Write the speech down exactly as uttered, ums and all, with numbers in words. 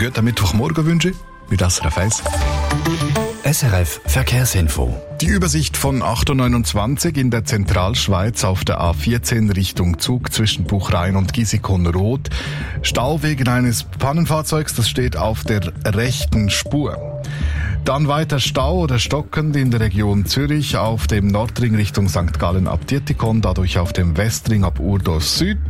guten Mittwochmorgen wünsche ich mit S R F eins. S R F Verkehrsinfo. Die Übersicht von acht Uhr neunundzwanzig in der Zentralschweiz auf der A vierzehn Richtung Zug zwischen Buchrain und Gisikon-Rot. Stau wegen eines Pannenfahrzeugs, das steht auf der rechten Spur. Dann weiter Stau oder stockend in der Region Zürich auf dem Nordring Richtung Sankt Gallen ab Dietikon, dadurch auf dem Westring ab Urdorf Süd.